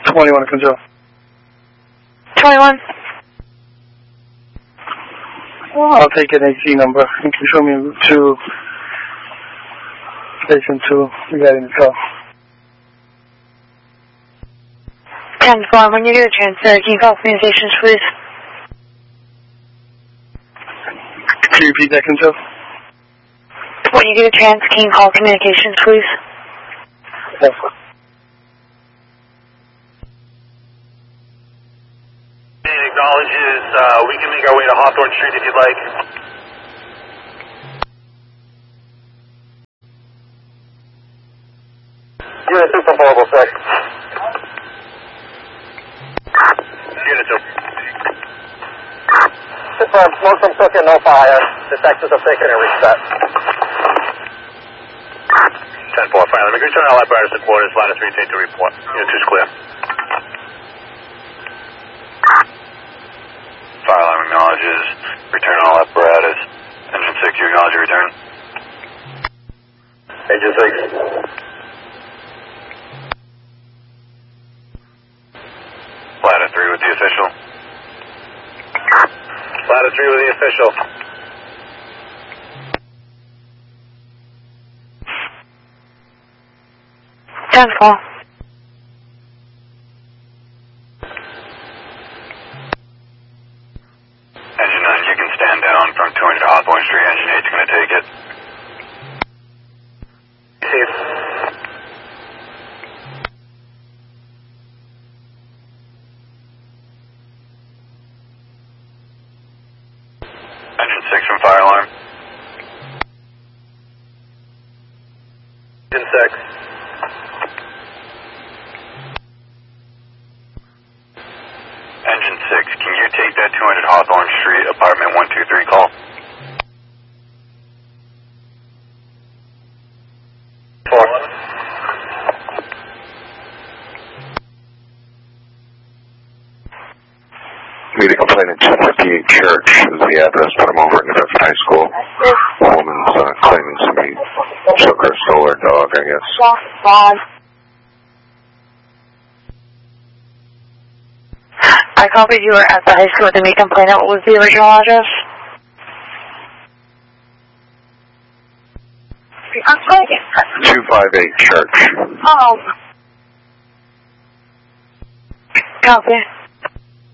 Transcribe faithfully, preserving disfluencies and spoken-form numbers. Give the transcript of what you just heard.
twenty-one control. twenty-one. Well, I'll take an A C number. You can show me to station two regarding the call. ten four, when you do a transfer, can you call communications, please? Can you repeat that, control? When you get a chance, can you call communications, please? Yes. Acknowledges, uh, we can make our way to Hawthorne Street if you'd like. Unit two from Horrible Sec. Unit two. Confirm, smoke from cooking, no fire. Detectors are taken and reset. ten four, fine. Let me return all apparatus to quarters, line of three, take the report. Unit two's clear. Fire alarm acknowledges. Return all apparatus. Engine six, you acknowledge your return. Engine six. Ladder three with the official. Ladder three with the official. ten four. Engine nine, you can stand down from two hundred Hawthorne Street. Engine eight's going to take it. Safe. Engine six from fire alarm. Engine six. Engine six, can you take that two hundred Hawthorne Street, apartment one two three call? Four. Meeting complainant two fifty-eight Church is the address. Put them over at New Bedford High School. A woman's uh, claiming somebody took her, stole her dog, I guess. I copied you were at the high school with the meet complainant. What was the original address? two fifty-eight Church. Oh. Copy.